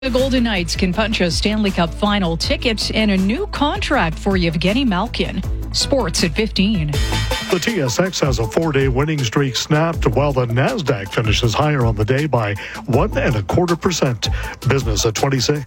The Golden Knights can punch a Stanley Cup final ticket and a new contract for Yevgeny Malkin. Sports at 15. The TSX has a 4-day winning streak snapped, while the NASDAQ finishes higher on the day by 1.25%. Business at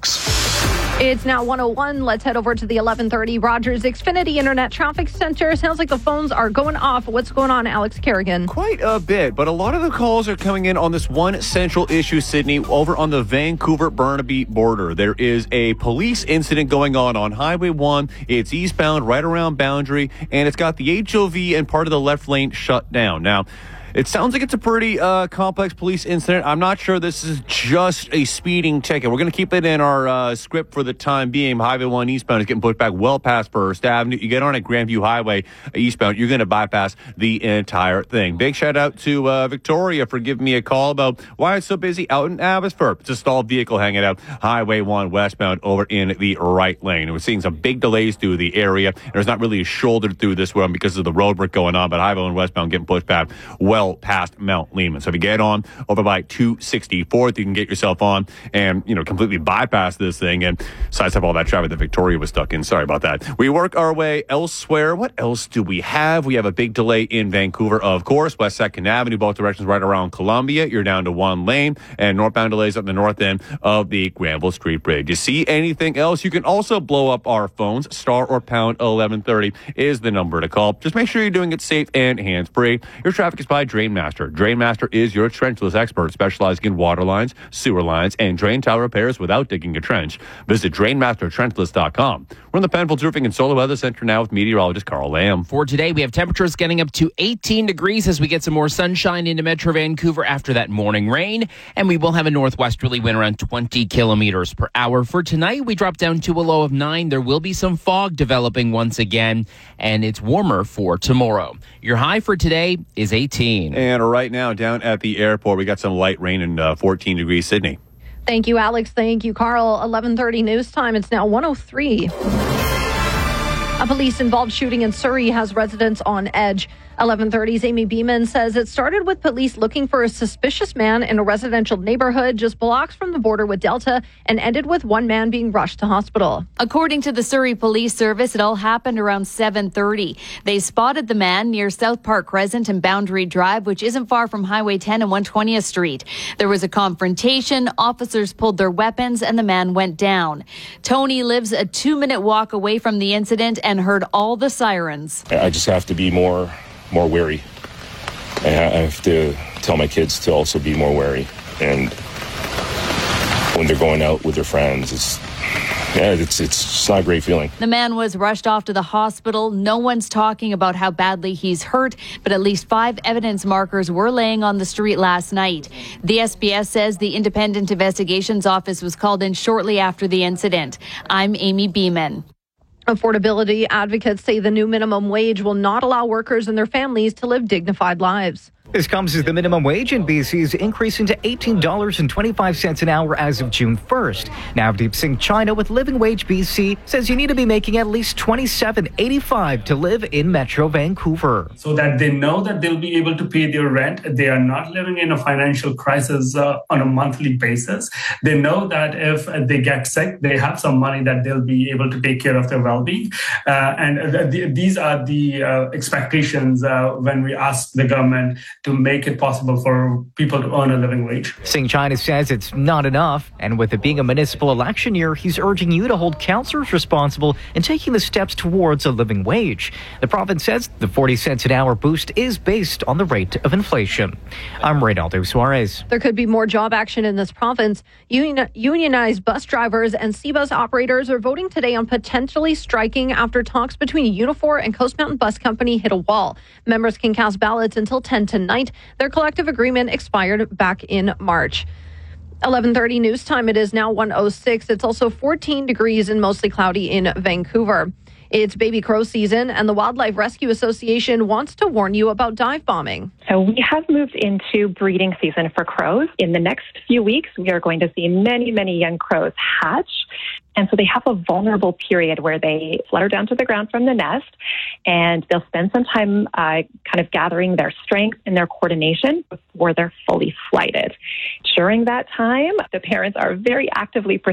26. It's now 1:01. Let's head over to the 11:30 Rogers Xfinity Internet Traffic Center. Sounds like the phones are going off. What's going on, Alex Kerrigan? Quite a bit, but a lot of the calls are coming in on this one central issue, Sydney, over on the Vancouver-Burnaby border. There is a police incident going on Highway 1. It's eastbound right around Boundary, and it's got the HOV and part of the left lane shut down. Now, it sounds like it's a pretty complex police incident. I'm not sure this is just a speeding ticket. We're going to keep it in our script for the time being. Highway 1 eastbound is getting pushed back well past First Avenue. You get on at Grandview Highway eastbound, you're going to bypass the entire thing. Big shout out to Victoria for giving me a call about why it's so busy out in Abbotsford. It's a stalled vehicle hanging out Highway 1 westbound over in the right lane. We're seeing some big delays through the area. There's not really a shoulder through this one because of the road work going on, but Highway 1 westbound getting pushed back well past Mount Lehman. So if you get on over by 264th, you can get yourself on and, completely bypass this thing and sidestep all that traffic that Victoria was stuck in. Sorry about that. We work our way elsewhere. What else do we have? We have a big delay in Vancouver, of course. West 2nd Avenue, both directions right around Columbia. You're down to one lane, and northbound delays at the north end of the Granville Street Bridge. You see anything else? You can also blow up our phones. Star or pound 1130 is the number to call. Just make sure you're doing it safe and hands-free. Your traffic is by Drainmaster. Drainmaster is your trenchless expert, specializing in water lines, sewer lines, and drain tile repairs without digging a trench. Visit DrainmasterTrenchless.com. We're in the Penfolds Roofing and Solar Weather Center now with meteorologist Carl Lamb. For today, we have temperatures getting up to 18 degrees as we get some more sunshine into Metro Vancouver after that morning rain. And we will have a northwesterly wind around 20 kilometers per hour. For tonight, we drop down to a low of 9. There will be some fog developing once again, and it's warmer for tomorrow. Your high for today is 18. And right now, down at the airport, we got some light rain and 14 degrees, Sydney. Thank you, Alex. Thank you, Carl. 11:30 news time. It's now 1:03. A police-involved shooting in Surrey has residents on edge. 11:30's Amy Beeman says it started with police looking for a suspicious man in a residential neighborhood just blocks from the border with Delta and ended with one man being rushed to hospital. According to the Surrey Police Service, it all happened around 7:30. They spotted the man near South Park Crescent and Boundary Drive, which isn't far from Highway 10 and 120th Street. There was a confrontation. Officers pulled their weapons and the man went down. Tony lives a 2-minute walk away from the incident and heard all the sirens. I just have to be more wary. I have to tell my kids to also be more wary. And when they're going out with their friends, it's not a great feeling. The man was rushed off to the hospital. No one's talking about how badly he's hurt, but at least 5 evidence markers were laying on the street last night. The SBS says the Independent Investigations Office was called in shortly after the incident. I'm Amy Beeman. Affordability advocates say the new minimum wage will not allow workers and their families to live dignified lives. This comes as the minimum wage in BC is increasing to $18.25 an hour as of June 1st. Navdeep Singh China with Living Wage BC says you need to be making at least $27.85 to live in Metro Vancouver. So that they know that they'll be able to pay their rent. They are not living in a financial crisis on a monthly basis. They know that if they get sick, they have some money that they'll be able to take care of their well-being. These are the expectations when we ask the government to make it possible for people to earn a living wage. Singh China says it's not enough, and with it being a municipal election year, he's urging you to hold councillors responsible in taking the steps towards a living wage. The province says the 40 cents an hour boost is based on the rate of inflation. I'm Reynaldo Suarez. There could be more job action in this province. Unionized bus drivers and C-bus operators are voting today on potentially striking after talks between Unifor and Coast Mountain Bus Company hit a wall. Members can cast ballots until 10 tonight. Their collective agreement expired back in March. 11:30 news time. It is now 1:06. It's also 14 degrees and mostly cloudy in Vancouver. It's baby crow season, and the Wildlife Rescue Association wants to warn you about dive bombing. So we have moved into breeding season for crows. In the next few weeks, we are going to see many, many young crows hatch. And so they have a vulnerable period where they flutter down to the ground from the nest, and they'll spend some time kind of gathering their strength and their coordination before they're fully flighted. During that time, the parents are very actively